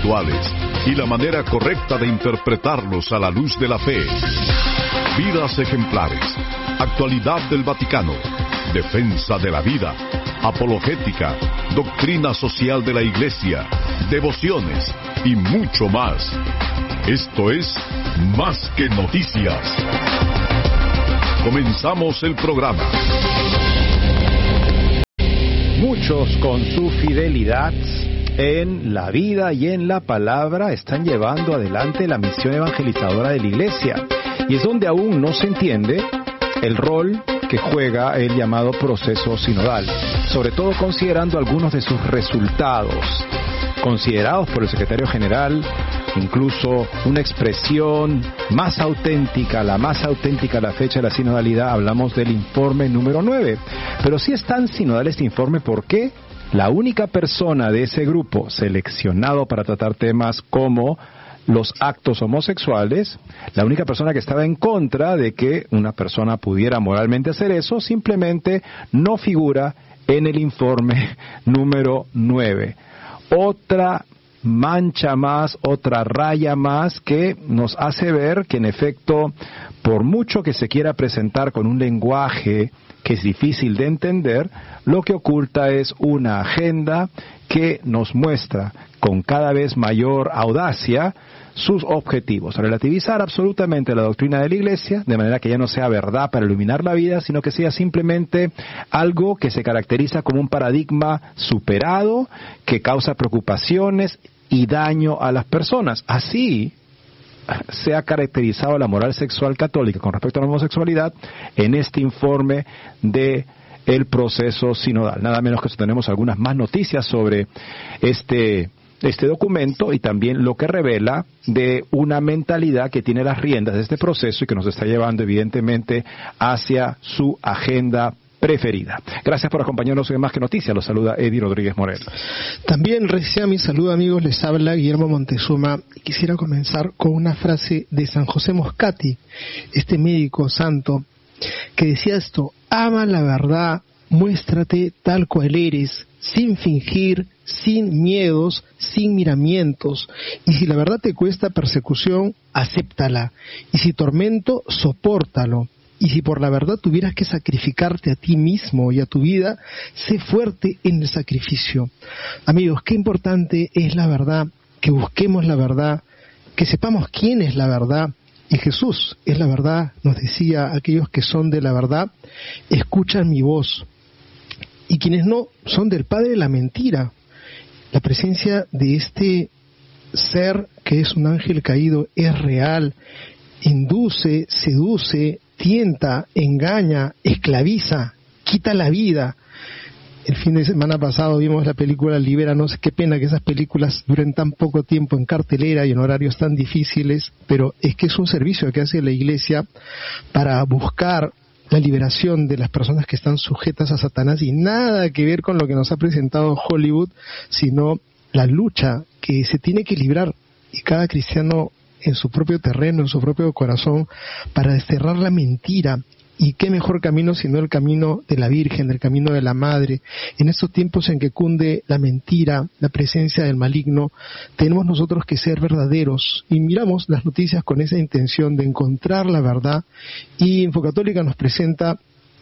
actuales y la manera correcta de interpretarlos a la luz de la fe. Vidas ejemplares, actualidad del Vaticano, defensa de la vida, apologética, doctrina social de la Iglesia, devociones y mucho más. Esto es Más que Noticias. Comenzamos el programa. Muchos con su fidelidad en la vida y en la palabra están llevando adelante la misión evangelizadora de la Iglesia. Y es donde aún no se entiende el rol que juega el llamado proceso sinodal, sobre todo considerando algunos de sus resultados, considerados por el secretario general, incluso una expresión más auténtica, la más auténtica a la fecha de la sinodalidad. Hablamos del informe número 9. Pero sí es tan sinodal este informe porque la única persona de ese grupo seleccionado para tratar temas como los actos homosexuales, la única persona que estaba en contra de que una persona pudiera moralmente hacer eso, simplemente no figura en el informe número 9. Otra mancha más, otra raya más que nos hace ver que en efecto, por mucho que se quiera presentar con un lenguaje que es difícil de entender, lo que oculta es una agenda que nos muestra con cada vez mayor audacia sus objetivos, relativizar absolutamente la doctrina de la Iglesia, de manera que ya no sea verdad para iluminar la vida, sino que sea simplemente algo que se caracteriza como un paradigma superado, que causa preocupaciones y daño a las personas. Así se ha caracterizado la moral sexual católica con respecto a la homosexualidad en este informe de el proceso sinodal. Nada menos que tenemos algunas más noticias sobre este documento y también lo que revela de una mentalidad que tiene las riendas de este proceso y que nos está llevando evidentemente hacia su agenda preferida. Gracias por acompañarnos en Más que Noticias. Los saluda Eddie Rodríguez Moreno. También recién mi saludo, amigos, les habla Guillermo Montezuma. Quisiera comenzar con una frase de San José Moscati, este médico santo, que decía esto: ama la verdad, muéstrate tal cual eres, sin fingir, sin miedos, sin miramientos. Y si la verdad te cuesta persecución, acéptala. Y si tormento, sopórtalo. Y si por la verdad tuvieras que sacrificarte a ti mismo y a tu vida, sé fuerte en el sacrificio. Amigos, qué importante es la verdad, que busquemos la verdad, que sepamos quién es la verdad. Y Jesús es la verdad, nos decía: aquellos que son de la verdad, escuchan mi voz. Y quienes no, son del padre de la mentira. La presencia de este ser que es un ángel caído es real, induce, seduce, tienta, engaña, esclaviza, quita la vida. El fin de semana pasado vimos la película Libéranos. Qué pena que esas películas duren tan poco tiempo en cartelera y en horarios tan difíciles, pero es que es un servicio que hace la Iglesia para buscar la liberación de las personas que están sujetas a Satanás, y nada que ver con lo que nos ha presentado Hollywood, sino la lucha que se tiene que librar, y cada cristiano en su propio terreno, en su propio corazón, para desterrar la mentira. Y qué mejor camino sino el camino de la Virgen, el camino de la Madre. En estos tiempos en que cunde la mentira, la presencia del maligno, tenemos nosotros que ser verdaderos. Y miramos las noticias con esa intención de encontrar la verdad. Y Infocatólica nos presenta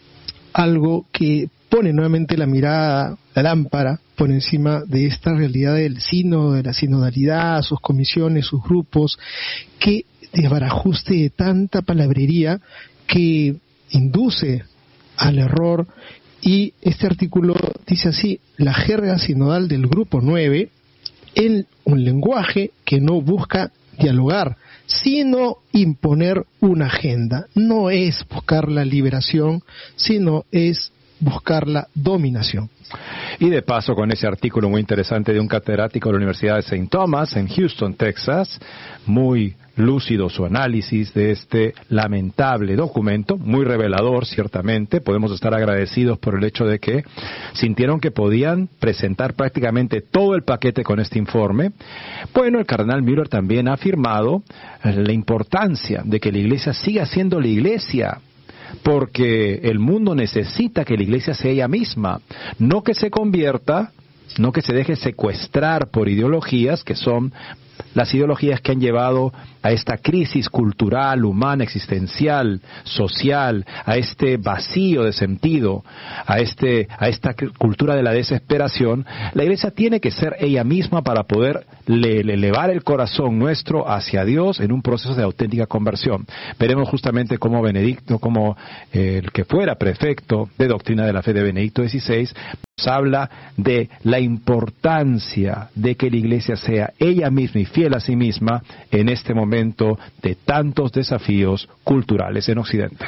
algo que pone nuevamente la mirada, la lámpara, por encima de esta realidad del sínodo, de la sinodalidad, sus comisiones, sus grupos, que desbarajuste de tanta palabrería que induce al error. Y este artículo dice así: la jerga sinodal del grupo 9, en un lenguaje que no busca dialogar, sino imponer una agenda. No es buscar la liberación, sino es buscar la dominación. Y de paso, con ese artículo muy interesante de un catedrático de la Universidad de St. Thomas en Houston, Texas, muy lúcido su análisis de este lamentable documento, muy revelador ciertamente. Podemos estar agradecidos por el hecho de que sintieron que podían presentar prácticamente todo el paquete con este informe. Bueno, el cardenal Müller también ha afirmado la importancia de que la Iglesia siga siendo la Iglesia, porque el mundo necesita que la Iglesia sea ella misma, no que se convierta no que se deje secuestrar por ideologías que son las ideologías que han llevado a esta crisis cultural, humana, existencial, social, a este vacío de sentido, a esta cultura de la desesperación. La Iglesia tiene que ser ella misma para poder elevar el corazón nuestro hacia Dios en un proceso de auténtica conversión. Veremos justamente cómo Benedicto, como el que fuera prefecto de doctrina de la fe de Benedicto XVI, nos habla de la importancia de que la Iglesia sea ella misma y fiel a sí misma en este momento de tantos desafíos culturales en Occidente.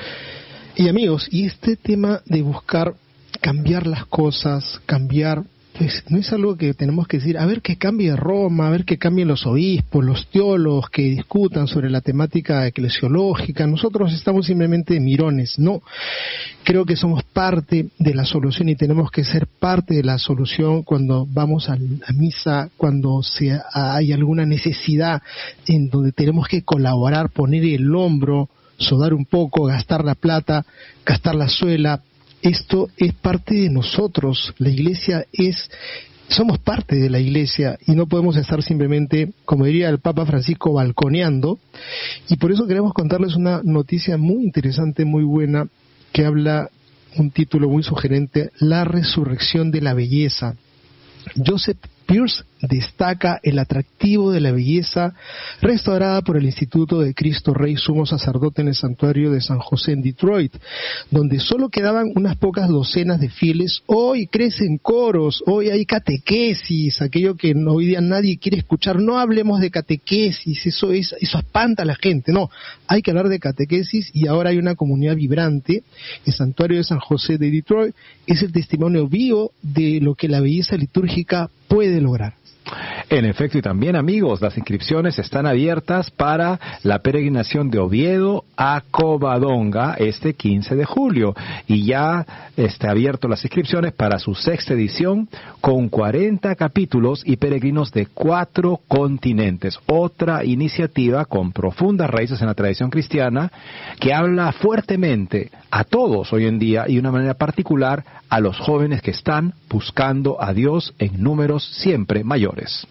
Y amigos, y este tema de buscar cambiar las cosas, cambiar, pues no es algo que tenemos que decir, a ver que cambie Roma, a ver que cambien los obispos, los teólogos que discutan sobre la temática eclesiológica. Nosotros estamos simplemente mirones, no. Creo que somos parte de la solución y tenemos que ser parte de la solución cuando vamos a misa, cuando hay alguna necesidad en donde tenemos que colaborar, poner el hombro, sudar un poco, gastar la plata, gastar la suela. Esto es parte de nosotros. La Iglesia somos parte de la Iglesia y no podemos estar simplemente, como diría el Papa Francisco, balconeando. Y por eso queremos contarles una noticia muy interesante, muy buena, que habla, un título muy sugerente, La resurrección de la belleza. Joseph Pearce destaca el atractivo de la belleza restaurada por el Instituto de Cristo Rey Sumo Sacerdote en el Santuario de San José en Detroit, donde solo quedaban unas pocas docenas de fieles. Hoy crecen coros, hoy hay catequesis, aquello que hoy día nadie quiere escuchar. No hablemos de catequesis, eso espanta a la gente. No, hay que hablar de catequesis y ahora hay una comunidad vibrante. El Santuario de San José de Detroit es el testimonio vivo de lo que la belleza litúrgica puede lograr. En efecto, y también, amigos, las inscripciones están abiertas para la peregrinación de Oviedo a Covadonga este 15 de julio. Y ya está abierto las inscripciones para su 6ª edición con 40 capítulos y peregrinos de 4 continentes. Otra iniciativa con profundas raíces en la tradición cristiana que habla fuertemente a todos hoy en día y de una manera particular a los jóvenes que están buscando a Dios en números siempre mayores.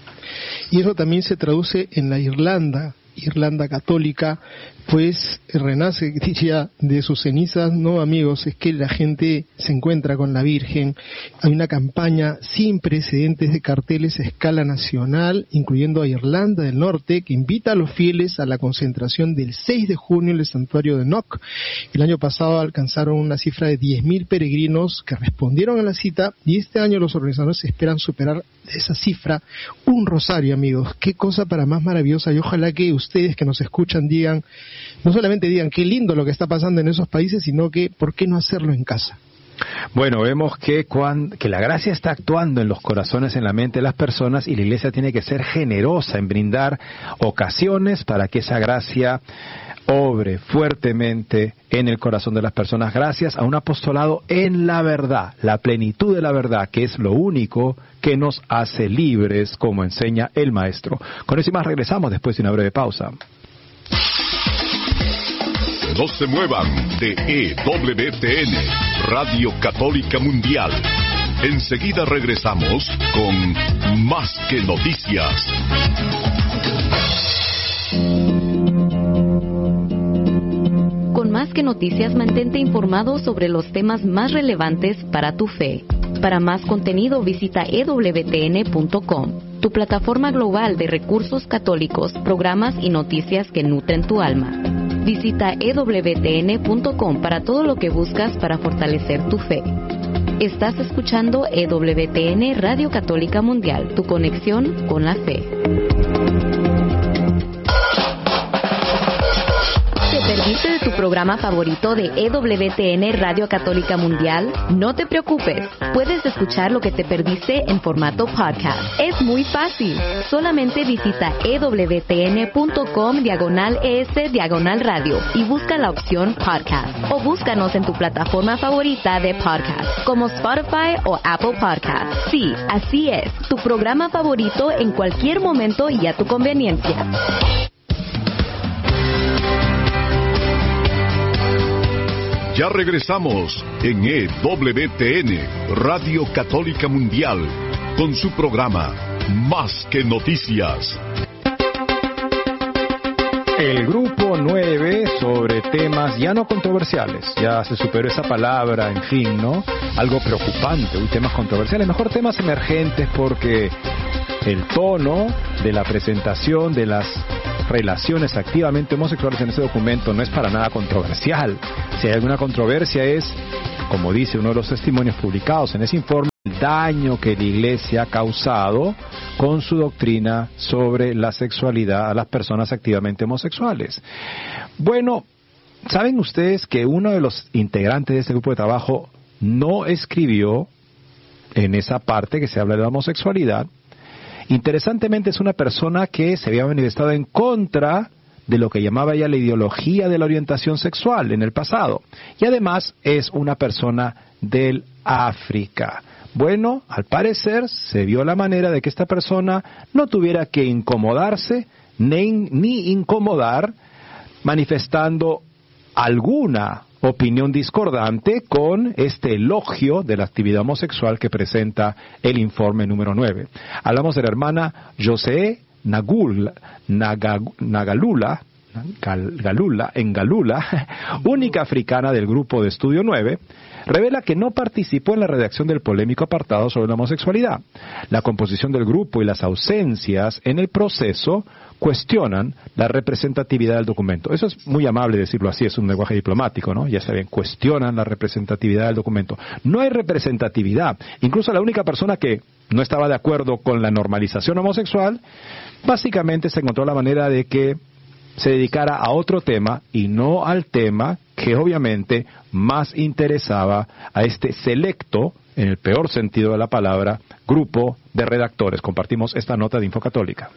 Y eso también se traduce en la Irlanda católica, pues renace, diría, de sus cenizas. No, amigos, es que la gente se encuentra con la Virgen. Hay una campaña sin precedentes de carteles a escala nacional, incluyendo a Irlanda del Norte, que invita a los fieles a la concentración del 6 de junio en el santuario de Knock. El año pasado alcanzaron una cifra de 10.000 peregrinos que respondieron a la cita, y este año los organizadores esperan superar esa cifra un rosario, amigos. Qué cosa para más maravillosa, y ojalá que ustedes que nos escuchan digan, no solamente digan qué lindo lo que está pasando en esos países, sino que ¿por qué no hacerlo en casa? Bueno, vemos que la gracia está actuando en los corazones, en la mente de las personas, y la Iglesia tiene que ser generosa en brindar ocasiones para que esa gracia obre fuertemente en el corazón de las personas, gracias a un apostolado en la verdad, la plenitud de la verdad, que es lo único que nos hace libres, como enseña el Maestro. Con eso y más regresamos después de una breve pausa. No se muevan de EWTN, Radio Católica Mundial. Enseguida regresamos con Más que Noticias. Con Más que Noticias, mantente informado sobre los temas más relevantes para tu fe. Para más contenido, visita EWTN.com, tu plataforma global de recursos católicos, programas y noticias que nutren tu alma. Visita EWTN.com para todo lo que buscas para fortalecer tu fe. Estás escuchando EWTN Radio Católica Mundial, tu conexión con la fe. ¿Perdiste de tu programa favorito de EWTN Radio Católica Mundial? No te preocupes, puedes escuchar lo que te perdiste en formato podcast. Es muy fácil, solamente visita ewtn.com/ES/radio y busca la opción podcast, o búscanos en tu plataforma favorita de podcast, como Spotify o Apple Podcast. Sí, así es, tu programa favorito en cualquier momento y a tu conveniencia. Ya regresamos en EWTN, Radio Católica Mundial, con su programa Más que Noticias. El grupo 9 sobre temas ya no controversiales, ya se superó esa palabra, en fin, ¿no? Algo preocupante, temas controversiales, mejor temas emergentes, porque el tono de la presentación de las relaciones activamente homosexuales en ese documento no es para nada controversial. Si hay alguna controversia es, como dice uno de los testimonios publicados en ese informe, el daño que la Iglesia ha causado con su doctrina sobre la sexualidad a las personas activamente homosexuales. Bueno, ¿saben ustedes que uno de los integrantes de este grupo de trabajo no escribió en esa parte que se habla de la homosexualidad? Interesantemente, es una persona que se había manifestado en contra de lo que llamaba ella la ideología de la orientación sexual en el pasado. Y además es una persona del África. Bueno, al parecer se vio la manera de que esta persona no tuviera que incomodarse ni incomodar manifestando alguna opinión discordante con este elogio de la actividad homosexual que presenta el informe número 9. Hablamos de la hermana José Galula, única africana del grupo de estudio 9, revela que no participó en la redacción del polémico apartado sobre la homosexualidad. La composición del grupo y las ausencias en el proceso cuestionan la representatividad del documento. Eso es muy amable decirlo así, es un lenguaje diplomático, ¿no? Ya saben, cuestionan la representatividad del documento. No hay representatividad. Incluso la única persona que no estaba de acuerdo con la normalización homosexual, básicamente se encontró la manera de que se dedicara a otro tema y no al tema que obviamente más interesaba a este selecto, en el peor sentido de la palabra, grupo de redactores. Compartimos esta nota de Infocatólica.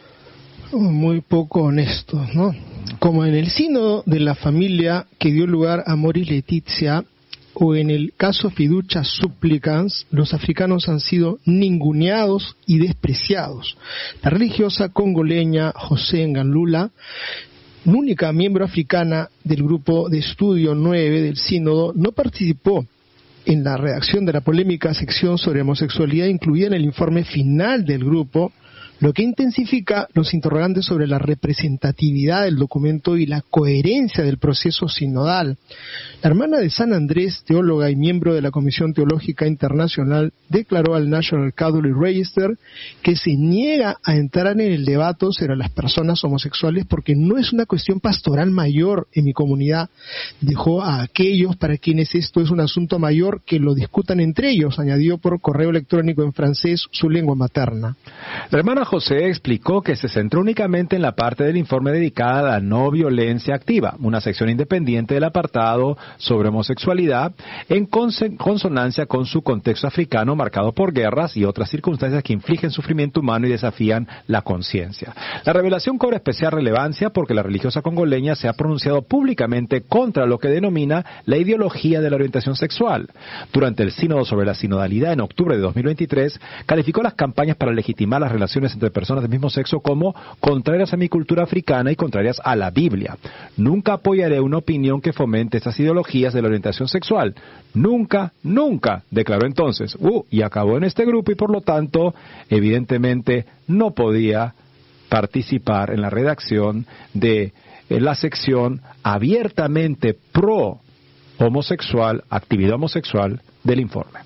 Muy poco honestos, ¿no? Como en el sínodo de la familia que dio lugar a Amoris Laetitia, o en el caso Fiducia Supplicans, los africanos han sido ninguneados y despreciados. La religiosa congoleña José Ngalula, única miembro africana del grupo de estudio 9 del sínodo, no participó en la redacción de la polémica sección sobre homosexualidad incluida en el informe final del grupo, lo que intensifica los interrogantes sobre la representatividad del documento y la coherencia del proceso sinodal. La hermana de San Andrés, teóloga y miembro de la Comisión Teológica Internacional, declaró al National Catholic Register que se niega a entrar en el debate sobre las personas homosexuales porque no es una cuestión pastoral mayor en mi comunidad. Dejó a aquellos para quienes esto es un asunto mayor que lo discutan entre ellos, añadió por correo electrónico en francés, su lengua materna. La hermana José explicó que se centró únicamente en la parte del informe dedicada a la no violencia activa, una sección independiente del apartado sobre homosexualidad, en consonancia con su contexto africano marcado por guerras y otras circunstancias que infligen sufrimiento humano y desafían la conciencia. La revelación cobra especial relevancia porque la religiosa congoleña se ha pronunciado públicamente contra lo que denomina la ideología de la orientación sexual. Durante el sínodo sobre la sinodalidad en octubre de 2023, calificó las campañas para legitimar las relaciones entre personas del mismo sexo como contrarias a mi cultura africana y contrarias a la Biblia. Nunca apoyaré una opinión que fomente estas ideologías de la orientación sexual. Nunca, nunca, declaró entonces. Y acabó en este grupo y por lo tanto, evidentemente, no podía participar en la redacción de la sección abiertamente pro homosexual, actividad homosexual del informe.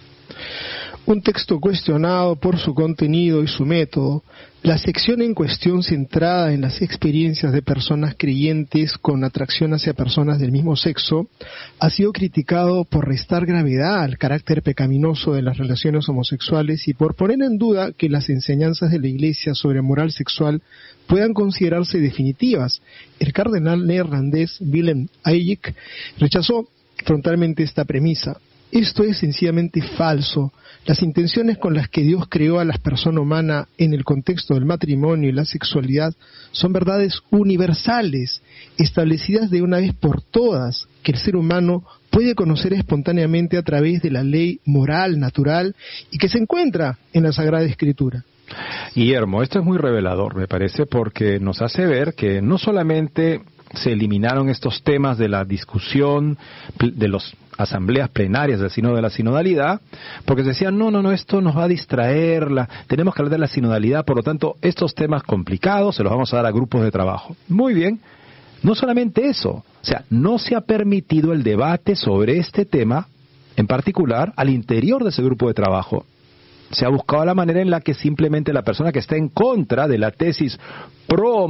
Un texto cuestionado por su contenido y su método, la sección en cuestión centrada en las experiencias de personas creyentes con atracción hacia personas del mismo sexo, ha sido criticado por restar gravedad al carácter pecaminoso de las relaciones homosexuales y por poner en duda que las enseñanzas de la Iglesia sobre moral sexual puedan considerarse definitivas. El cardenal neerlandés Willem Eyck rechazó frontalmente esta premisa. Esto es sencillamente falso. Las intenciones con las que Dios creó a la persona humana en el contexto del matrimonio y la sexualidad son verdades universales, establecidas de una vez por todas, que el ser humano puede conocer espontáneamente a través de la ley moral, natural, y que se encuentra en la Sagrada Escritura. Guillermo, esto es muy revelador, me parece, porque nos hace ver que no solamente se eliminaron estos temas de la discusión de los asambleas plenarias del sínodo de la sinodalidad, porque se decían, no, esto nos va a distraer, tenemos que hablar de la sinodalidad, por lo tanto, estos temas complicados se los vamos a dar a grupos de trabajo. Muy bien, no solamente eso, o sea, no se ha permitido el debate sobre este tema, en particular, al interior de ese grupo de trabajo. Se ha buscado la manera en la que simplemente la persona que está en contra de la tesis pro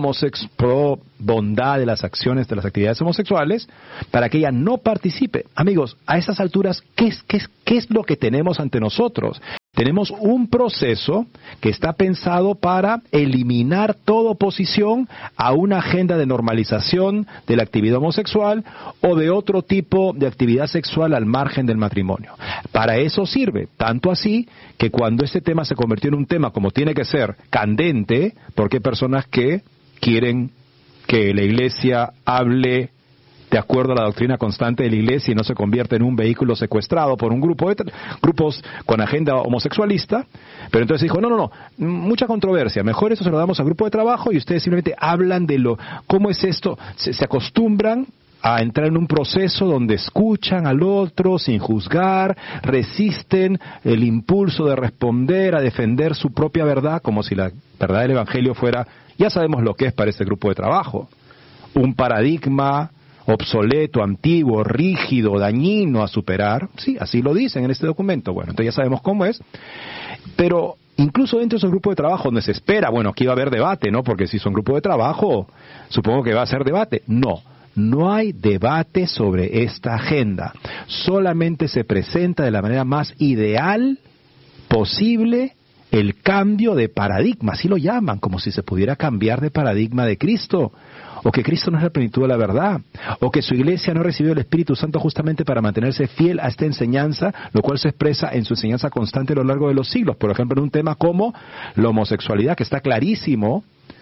bondad de las acciones, de las actividades homosexuales, para que ella no participe. Amigos, a esas alturas, ¿qué es lo que tenemos ante nosotros? Tenemos un proceso que está pensado para eliminar toda oposición a una agenda de normalización de la actividad homosexual o de otro tipo de actividad sexual al margen del matrimonio. Para eso sirve, tanto así que cuando este tema se convirtió en un tema como tiene que ser candente, porque hay personas que quieren que la Iglesia hable de acuerdo a la doctrina constante de la Iglesia y no se convierte en un vehículo secuestrado por un grupos con agenda homosexualista, pero entonces dijo, no, mucha controversia, mejor eso se lo damos al grupo de trabajo y ustedes simplemente hablan de cómo es esto, se acostumbran a entrar en un proceso donde escuchan al otro sin juzgar, resisten el impulso de responder, a defender su propia verdad, como si la verdad del Evangelio fuera, ya sabemos lo que es para este grupo de trabajo, un paradigma obsoleto, antiguo, rígido, dañino a superar. Sí, así lo dicen en este documento. Bueno, entonces ya sabemos cómo es. Pero incluso dentro de esos grupos de trabajo donde se espera, bueno, aquí va a haber debate, ¿no? Porque si son grupos de trabajo, supongo que va a ser debate. No hay debate sobre esta agenda. Solamente se presenta de la manera más ideal posible el cambio de paradigma. Así lo llaman, como si se pudiera cambiar de paradigma de Cristo. O que Cristo no es la plenitud de la verdad, o que su iglesia no recibió el Espíritu Santo justamente para mantenerse fiel a esta enseñanza, lo cual se expresa en su enseñanza constante a lo largo de los siglos. Por ejemplo, en un tema como la homosexualidad, que está clarísimo,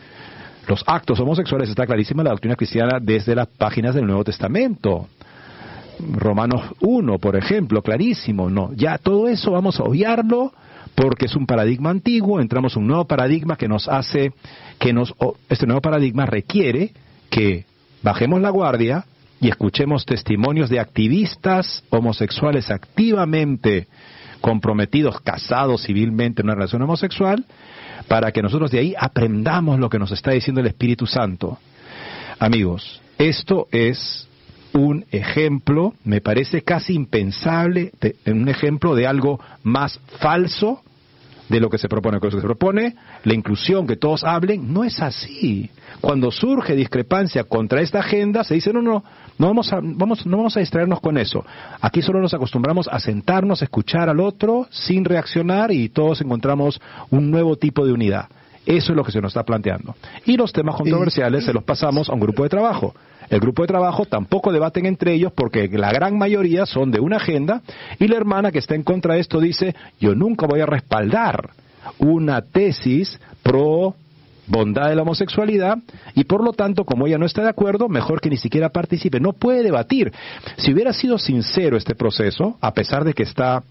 los actos homosexuales, está clarísima la doctrina cristiana desde las páginas del Nuevo Testamento. Romanos 1, por ejemplo, clarísimo. No, ya todo eso vamos a obviarlo porque es un paradigma antiguo, entramos en un nuevo paradigma este nuevo paradigma requiere que bajemos la guardia y escuchemos testimonios de activistas homosexuales activamente comprometidos, casados civilmente en una relación homosexual, para que nosotros de ahí aprendamos lo que nos está diciendo el Espíritu Santo. Amigos, esto es un ejemplo, me parece casi impensable, un ejemplo de algo más falso de lo que se propone. Lo que se propone, la inclusión, que todos hablen, no es así. Cuando surge discrepancia contra esta agenda, se dice, no vamos a distraernos con eso. Aquí solo nos acostumbramos a sentarnos, a escuchar al otro, sin reaccionar, y todos encontramos un nuevo tipo de unidad. Eso es lo que se nos está planteando. Y los temas controversiales se los pasamos a un grupo de trabajo. El grupo de trabajo tampoco debaten entre ellos porque la gran mayoría son de una agenda, y la hermana que está en contra de esto dice, yo nunca voy a respaldar una tesis pro bondad de la homosexualidad, y por lo tanto, como ella no está de acuerdo, mejor que ni siquiera participe. No puede debatir. Si hubiera sido sincero este proceso, a pesar de que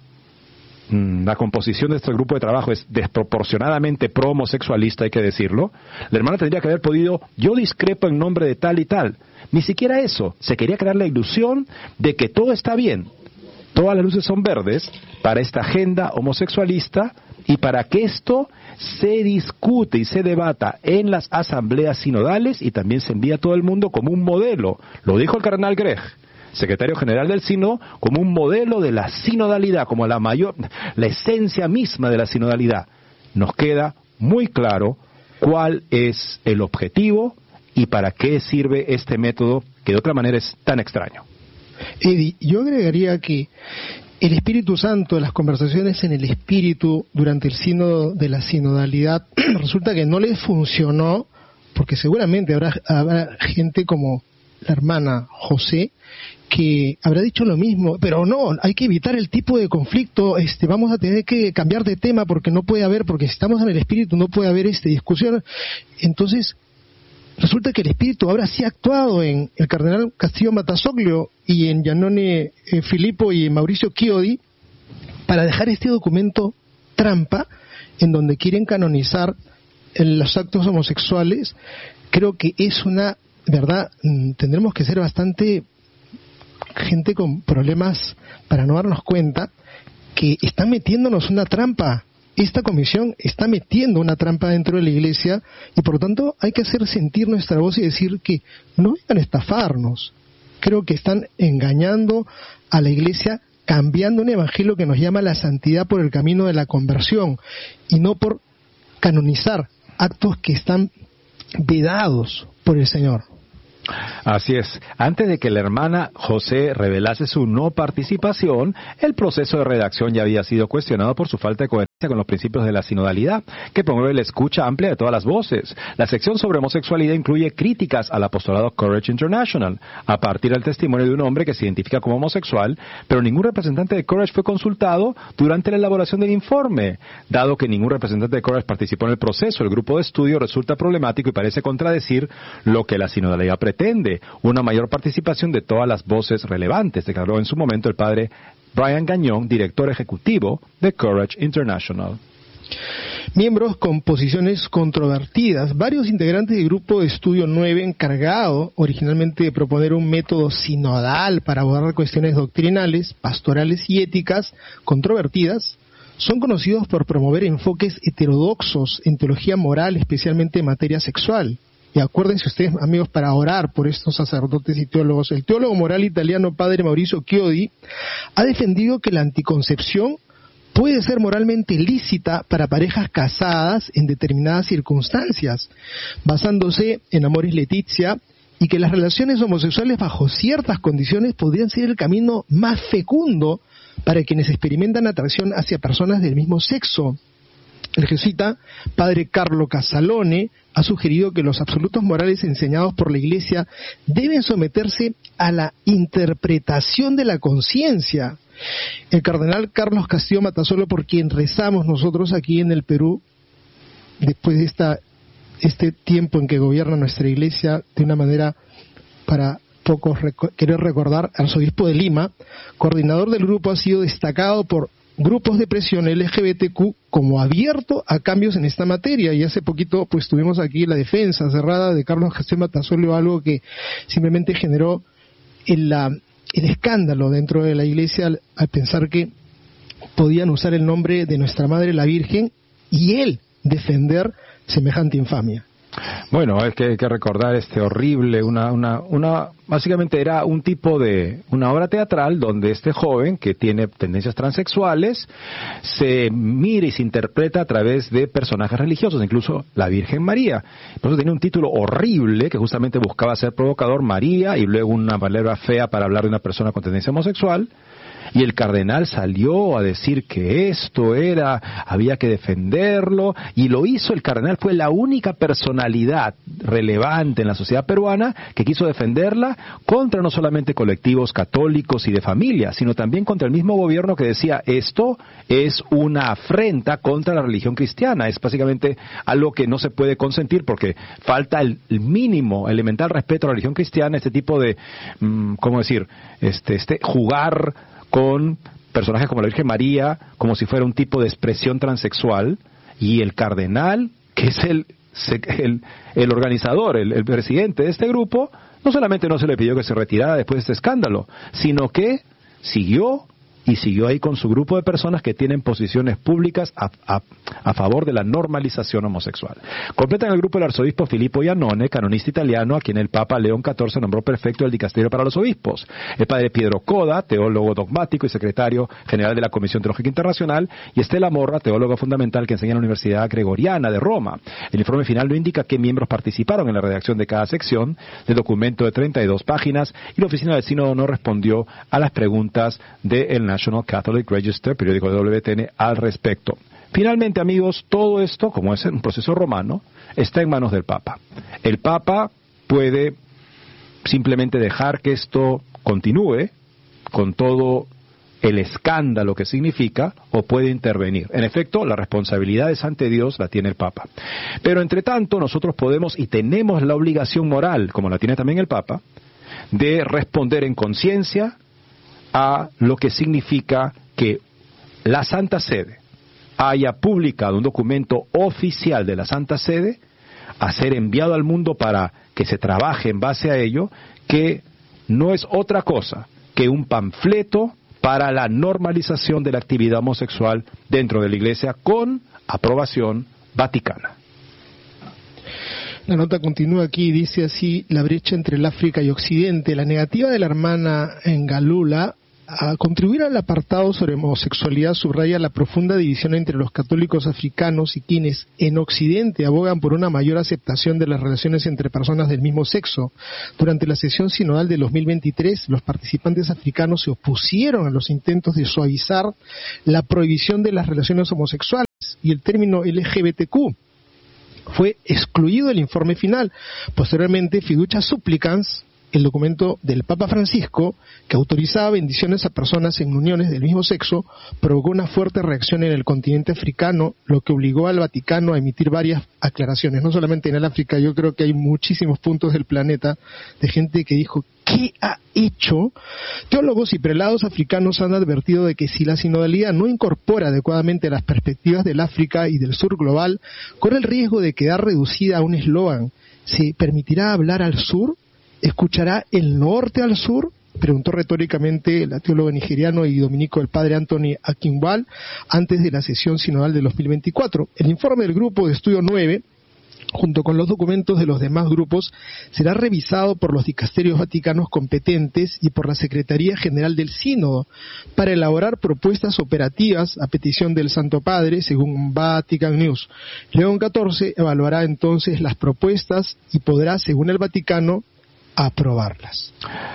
la composición de este grupo de trabajo es desproporcionadamente pro-homosexualista, hay que decirlo, la hermana tendría que haber podido, yo discrepo en nombre de tal y tal. Ni siquiera eso. Se quería crear la ilusión de que todo está bien, todas las luces son verdes para esta agenda homosexualista, y para que esto se discute y se debata en las asambleas sinodales, y también se envía a todo el mundo como un modelo. Lo dijo el cardenal Grech, secretario general del sínodo, como un modelo de la sinodalidad, como la esencia misma de la sinodalidad. Nos queda muy claro cuál es el objetivo y para qué sirve este método, que de otra manera es tan extraño. Eddie, yo agregaría que el Espíritu Santo, las conversaciones en el Espíritu durante el sínodo de la sinodalidad, resulta que no les funcionó, porque seguramente habrá gente como la hermana José, que habrá dicho lo mismo, pero no, hay que evitar el tipo de conflicto, vamos a tener que cambiar de tema porque no puede haber, porque si estamos en el Espíritu no puede haber discusión. Entonces, resulta que el Espíritu ahora sí ha actuado en el cardenal Castillo Matasoglio y en Giannone Filippo y Mauricio Chiodi para dejar este documento trampa en donde quieren canonizar los actos homosexuales. Creo que es una verdad, tendremos que ser bastante gente con problemas para no darnos cuenta que están metiéndonos una trampa. Esta comisión está metiendo una trampa dentro de la iglesia y por lo tanto hay que hacer sentir nuestra voz y decir que no vengan a estafarnos. Creo que están engañando a la iglesia, cambiando un evangelio que nos llama a la santidad por el camino de la conversión y no por canonizar actos que están vedados por el Señor. Así es. Antes de que la hermana José revelase su no participación, el proceso de redacción ya había sido cuestionado por su falta de coherencia con los principios de la sinodalidad, que promueve la escucha amplia de todas las voces. La sección sobre homosexualidad incluye críticas al apostolado Courage International, a partir del testimonio de un hombre que se identifica como homosexual, pero ningún representante de Courage fue consultado durante la elaboración del informe. Dado que ningún representante de Courage participó en el proceso, el grupo de estudio resulta problemático y parece contradecir lo que la sinodalidad pretende, una mayor participación de todas las voces relevantes, declaró en su momento el padre Brian Gagnon, director ejecutivo de Courage International. Miembros con posiciones controvertidas. Varios integrantes del grupo de estudio 9, encargado originalmente de proponer un método sinodal para abordar cuestiones doctrinales, pastorales y éticas controvertidas, son conocidos por promover enfoques heterodoxos en teología moral, especialmente en materia sexual. Y acuérdense ustedes, amigos, para orar por estos sacerdotes y teólogos. El teólogo moral italiano padre Mauricio Chiodi ha defendido que la anticoncepción puede ser moralmente lícita para parejas casadas en determinadas circunstancias, basándose en Amoris Laetitia, y que las relaciones homosexuales bajo ciertas condiciones podrían ser el camino más fecundo para quienes experimentan atracción hacia personas del mismo sexo. El jesuita padre Carlo Casalone ha sugerido que los absolutos morales enseñados por la Iglesia deben someterse a la interpretación de la conciencia. El cardenal Carlos Castillo Matasolo, por quien rezamos nosotros aquí en el Perú, después de este tiempo en que gobierna nuestra Iglesia de una manera para pocos querer recordar, arzobispo de Lima, coordinador del grupo, ha sido destacado por grupos de presión LGBTQ como abierto a cambios en esta materia. Y hace poquito pues tuvimos aquí la defensa cerrada de Carlos Castillo Matasolo, algo que simplemente generó el escándalo dentro de la Iglesia al pensar que podían usar el nombre de nuestra Madre la Virgen y él defender semejante infamia. Bueno, hay que recordar horrible, básicamente era un tipo de una obra teatral donde este joven que tiene tendencias transexuales se mira y se interpreta a través de personajes religiosos, incluso la Virgen María. Por eso tenía un título horrible que justamente buscaba ser provocador, María, y luego una palabra fea para hablar de una persona con tendencia homosexual. Y el cardenal salió a decir que había que defenderlo, y lo hizo. El cardenal fue la única personalidad relevante en la sociedad peruana que quiso defenderla contra no solamente colectivos católicos y de familia, sino también contra el mismo gobierno que decía, esto es una afrenta contra la religión cristiana, es básicamente algo que no se puede consentir porque falta el mínimo, elemental respeto a la religión cristiana, este tipo de, jugar con personajes como la Virgen María, como si fuera un tipo de expresión transexual, y el cardenal, que es el organizador, el presidente de este grupo, no solamente no se le pidió que se retirara después de este escándalo, sino que siguió ahí con su grupo de personas que tienen posiciones públicas a favor de la normalización homosexual. Completan el grupo el arzobispo Filippo Iannone, canonista italiano, a quien el Papa León XIV nombró prefecto del dicasterio para los obispos. El padre Pietro Coda, teólogo dogmático y secretario general de la Comisión Teológica Internacional, y Estela Morra, teólogo fundamental que enseña en la Universidad Gregoriana de Roma. El informe final no indica qué miembros participaron en la redacción de cada sección del documento de 32 páginas, y la oficina del sínodo no respondió a las preguntas del National Catholic Register, periódico de WTN, al respecto. Finalmente, amigos, todo esto, como es un proceso romano, está en manos del Papa. El Papa puede simplemente dejar que esto continúe con todo el escándalo que significa, o puede intervenir. En efecto, la responsabilidad es ante Dios, la tiene el Papa. Pero entre tanto, nosotros podemos y tenemos la obligación moral, como la tiene también el Papa, de responder en conciencia a lo que significa que la Santa Sede haya publicado un documento oficial de la Santa Sede a ser enviado al mundo para que se trabaje en base a ello, que no es otra cosa que un panfleto para la normalización de la actividad homosexual dentro de la Iglesia con aprobación vaticana. La nota continúa aquí y dice así: la brecha entre el África y Occidente. La negativa de la hermana Ngalula a contribuir al apartado sobre homosexualidad subraya la profunda división entre los católicos africanos y quienes en Occidente abogan por una mayor aceptación de las relaciones entre personas del mismo sexo. Durante la sesión sinodal de 2023, los participantes africanos se opusieron a los intentos de suavizar la prohibición de las relaciones homosexuales y el término LGBTQ fue excluido del informe final. Posteriormente, Fiducia Supplicans, el documento del Papa Francisco, que autorizaba bendiciones a personas en uniones del mismo sexo, provocó una fuerte reacción en el continente africano, lo que obligó al Vaticano a emitir varias aclaraciones. No solamente en el África, yo creo que hay muchísimos puntos del planeta de gente que dijo: ¿qué ha hecho? Teólogos y prelados africanos han advertido de que si la sinodalidad no incorpora adecuadamente las perspectivas del África y del sur global, corre el riesgo de quedar reducida a un eslogan. ¿Se permitirá hablar al sur? ¿Escuchará el norte al sur?, preguntó retóricamente el teólogo nigeriano y dominico el padre Anthony Akinwal antes de la sesión sinodal de 2024. El informe del grupo de estudio 9, junto con los documentos de los demás grupos, será revisado por los dicasterios vaticanos competentes y por la Secretaría General del Sínodo para elaborar propuestas operativas a petición del Santo Padre, según Vatican News. León XIV evaluará entonces las propuestas y podrá, según el Vaticano, aprobarlas.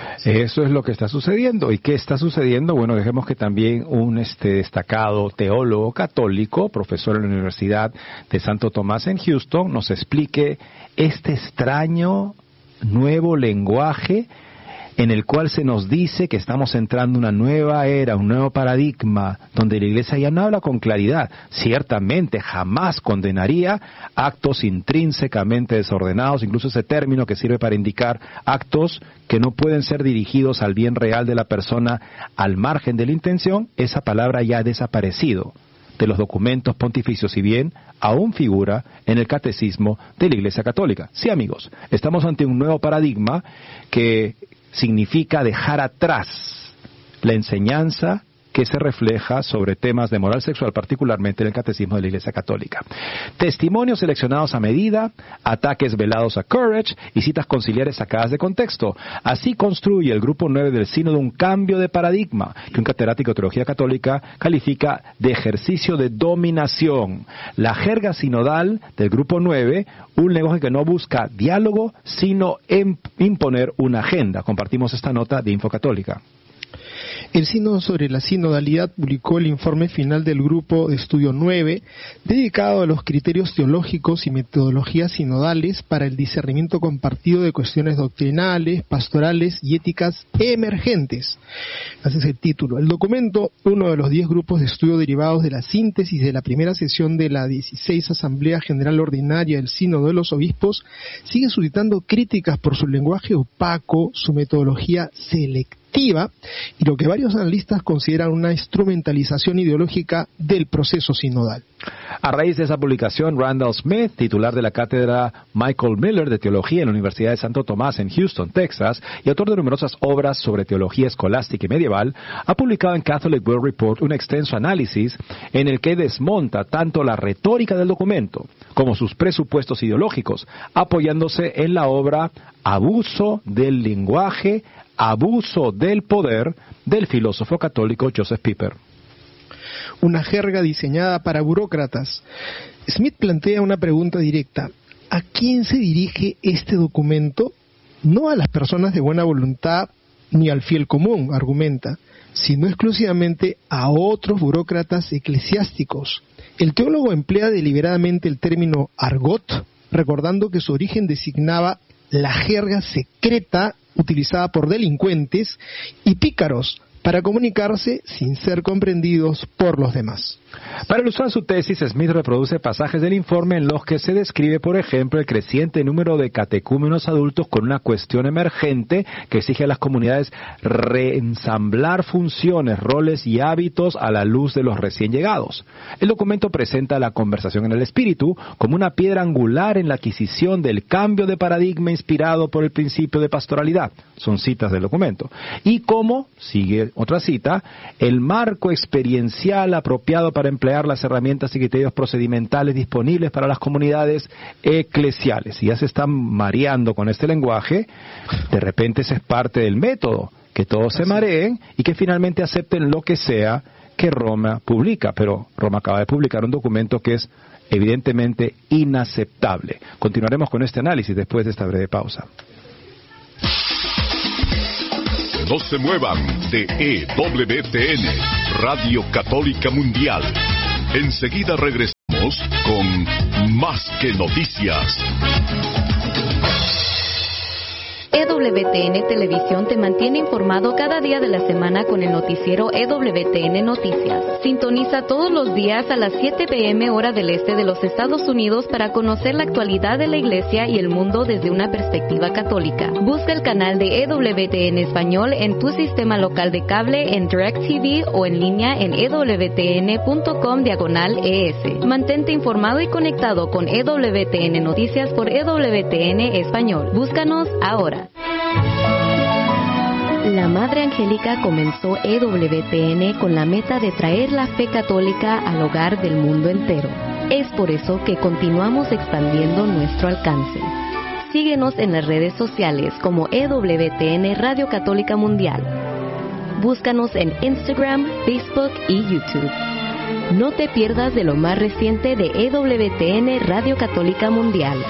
Eso es lo que está sucediendo. ¿Y qué está sucediendo? Bueno, dejemos que también un destacado teólogo católico, profesor en la Universidad de Santo Tomás en Houston, nos explique este extraño nuevo lenguaje en el cual se nos dice que estamos entrando en una nueva era, un nuevo paradigma, donde la Iglesia ya no habla con claridad. Ciertamente jamás condenaría actos intrínsecamente desordenados, incluso ese término que sirve para indicar actos que no pueden ser dirigidos al bien real de la persona al margen de la intención. Esa palabra ya ha desaparecido de los documentos pontificios, si bien aún figura en el catecismo de la Iglesia Católica. Sí, amigos, estamos ante un nuevo paradigma que significa dejar atrás la enseñanza que se refleja sobre temas de moral sexual, particularmente en el catecismo de la Iglesia Católica. Testimonios seleccionados a medida, ataques velados a Courage y citas conciliares sacadas de contexto. Así construye el grupo 9 del Sínodo un cambio de paradigma que un catedrático de teología católica califica de ejercicio de dominación. La jerga sinodal del grupo 9, un lenguaje que no busca diálogo, sino imponer una agenda. Compartimos esta nota de Info Católica. El Sínodo sobre la Sinodalidad publicó el informe final del Grupo de Estudio 9, dedicado a los criterios teológicos y metodologías sinodales para el discernimiento compartido de cuestiones doctrinales, pastorales y éticas emergentes. Ese es el título. El documento, uno de los 10 grupos de estudio derivados de la síntesis de la primera sesión de la 16 Asamblea General Ordinaria del Sínodo de los Obispos, sigue suscitando críticas por su lenguaje opaco, su metodología selectiva y lo que varios analistas consideran una instrumentalización ideológica del proceso sinodal. A raíz de esa publicación, Randall Smith, titular de la cátedra Michael Miller de Teología en la Universidad de Santo Tomás en Houston, Texas, y autor de numerosas obras sobre teología escolástica y medieval, ha publicado en Catholic World Report un extenso análisis en el que desmonta tanto la retórica del documento como sus presupuestos ideológicos, apoyándose en la obra Abuso del lenguaje, abuso del poder del filósofo católico Joseph Pieper. Una jerga diseñada para burócratas. Smith plantea una pregunta directa: ¿a quién se dirige este documento? No a las personas de buena voluntad ni al fiel común, argumenta, sino exclusivamente a otros burócratas eclesiásticos. El teólogo emplea deliberadamente el término argot, recordando que su origen designaba la jerga secreta utilizada por delincuentes y pícaros para comunicarse sin ser comprendidos por los demás. Para ilustrar su tesis, Smith reproduce pasajes del informe en los que se describe, por ejemplo, el creciente número de catecúmenos adultos con una cuestión emergente que exige a las comunidades reensamblar funciones, roles y hábitos a la luz de los recién llegados. El documento presenta la conversación en el espíritu como una piedra angular en la adquisición del cambio de paradigma inspirado por el principio de pastoralidad. Son citas del documento. Y como, sigue otra cita, el marco experiencial apropiado para emplear las herramientas y criterios procedimentales disponibles para las comunidades eclesiales. Y ya se están mareando con este lenguaje, de repente ese es parte del método, que todos se mareen y que finalmente acepten lo que sea que Roma publica. Pero Roma acaba de publicar un documento que es evidentemente inaceptable. Continuaremos con este análisis después de esta breve pausa. No se muevan de EWTN, Radio Católica Mundial. Enseguida regresamos con Más que Noticias. EWTN Televisión te mantiene informado cada día de la semana con el noticiero EWTN Noticias. Sintoniza todos los días a las 7 p.m. hora del este de los Estados Unidos para conocer la actualidad de la Iglesia y el mundo desde una perspectiva católica. Busca el canal de EWTN Español en tu sistema local de cable, en DirecTV o en línea en ewtn.com/ES. Mantente informado y conectado con EWTN Noticias por EWTN Español. Búscanos ahora. La Madre Angélica comenzó EWTN con la meta de traer la fe católica al hogar del mundo entero. Es por eso que continuamos expandiendo nuestro alcance. Síguenos en las redes sociales como EWTN Radio Católica Mundial. Búscanos en Instagram, Facebook y YouTube. No te pierdas de lo más reciente de EWTN Radio Católica Mundial.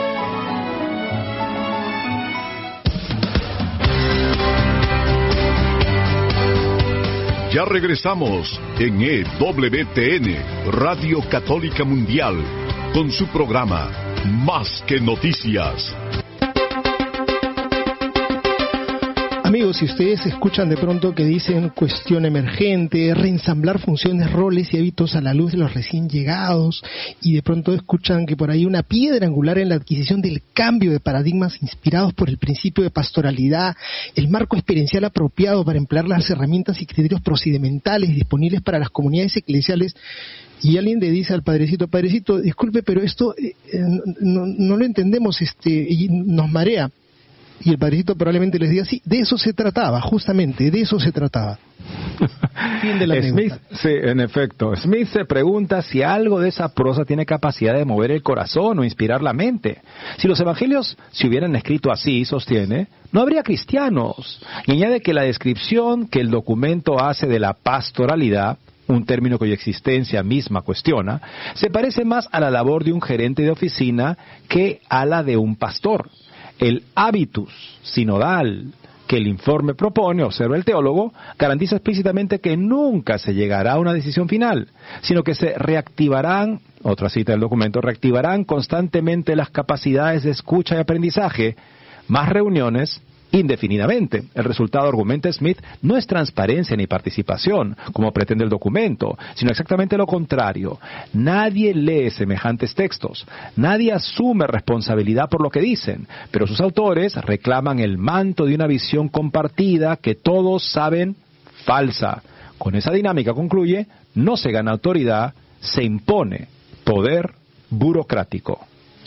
Ya regresamos en EWTN, Radio Católica Mundial, con su programa Más que Noticias. Amigos, si ustedes escuchan de pronto que dicen cuestión emergente, reensamblar funciones, roles y hábitos a la luz de los recién llegados, y de pronto escuchan que por ahí una piedra angular en la adquisición del cambio de paradigmas inspirados por el principio de pastoralidad, el marco experiencial apropiado para emplear las herramientas y criterios procedimentales disponibles para las comunidades eclesiales, y alguien le dice al padrecito, disculpe, pero esto no lo entendemos, y nos marea. Y el padrecito probablemente les diga, sí, de eso se trataba, justamente, de eso se trataba. Fin de la Smith, sí, en efecto. Smith se pregunta si algo de esa prosa tiene capacidad de mover el corazón o inspirar la mente. Si los evangelios se hubieran escrito así, sostiene, no habría cristianos. Y añade que la descripción que el documento hace de la pastoralidad, un término cuya existencia misma cuestiona, se parece más a la labor de un gerente de oficina que a la de un pastor. El hábitus sinodal que el informe propone, observa el teólogo, garantiza explícitamente que nunca se llegará a una decisión final, sino que se reactivarán, otra cita del documento, reactivarán constantemente las capacidades de escucha y aprendizaje, más reuniones, indefinidamente. El resultado, argumenta Smith, no es transparencia ni participación, como pretende el documento, sino exactamente lo contrario. Nadie lee semejantes textos, nadie asume responsabilidad por lo que dicen, pero sus autores reclaman el manto de una visión compartida que todos saben falsa. Con esa dinámica, concluye, no se gana autoridad, se impone poder burocrático.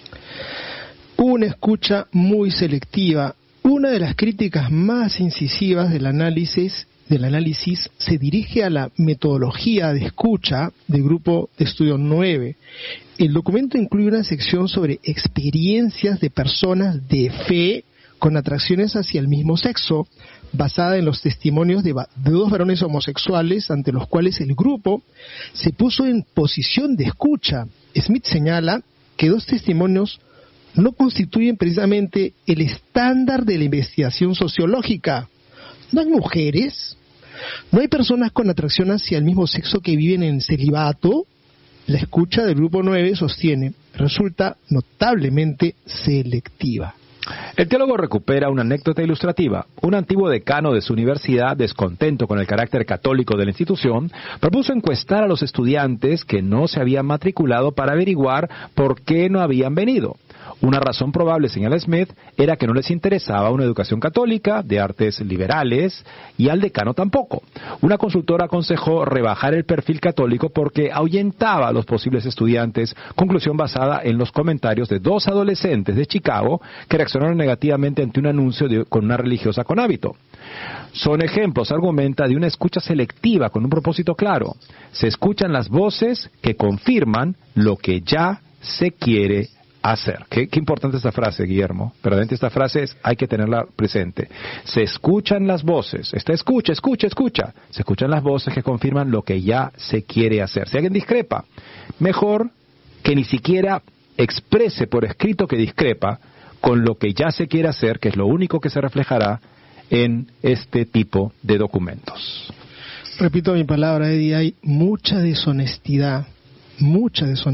Una escucha muy selectiva. Una de las críticas más incisivas del análisis se dirige a la metodología de escucha del grupo de estudio 9. El documento incluye una sección sobre experiencias de personas de fe con atracciones hacia el mismo sexo, basada en los testimonios de dos varones homosexuales ante los cuales el grupo se puso en posición de escucha. Smith señala que dos testimonios no constituyen precisamente el estándar de la investigación sociológica. No hay mujeres, no hay personas con atracción hacia el mismo sexo que viven en celibato. La escucha del grupo 9, sostiene, resulta notablemente selectiva. El teólogo recupera una anécdota ilustrativa. Un antiguo decano de su universidad, descontento con el carácter católico de la institución, propuso encuestar a los estudiantes que no se habían matriculado para averiguar por qué no habían venido. Una razón probable, señala Smith, era que no les interesaba una educación católica, de artes liberales, y al decano tampoco. Una consultora aconsejó rebajar el perfil católico porque ahuyentaba a los posibles estudiantes, conclusión basada en los comentarios de 2 adolescentes de Chicago que reaccionaron negativamente ante un anuncio con una religiosa con hábito. Son ejemplos, argumenta, de una escucha selectiva con un propósito claro. Se escuchan las voces que confirman lo que ya se quiere hacer. Qué importante esta frase, Guillermo. Verdaderamente esta frase hay que tenerla presente. Se escuchan las voces. Escucha. Se escuchan las voces que confirman lo que ya se quiere hacer. Si alguien discrepa, mejor que ni siquiera exprese por escrito que discrepa con lo que ya se quiere hacer, que es lo único que se reflejará en este tipo de documentos. Repito mi palabra, Eddie, hay mucha deshonestidad